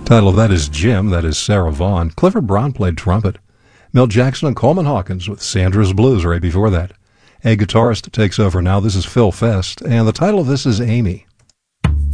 Title of that is Jim, that is Sarah Vaughan. Clifford Brown played trumpet. Milt Jackson and Coleman Hawkins with Sandra's Blues right before that. A guitarist takes over now. This is Phil Fest, and the title of this is Amy.